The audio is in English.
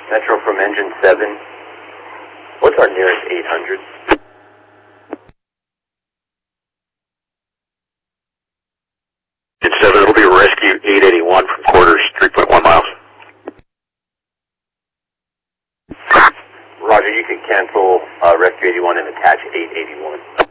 Metro from engine 7. What's our nearest 800? Engine 7, it'll be rescue 881 from quarters, 3.1 miles. Roger, you can cancel rescue 81 and attach 881.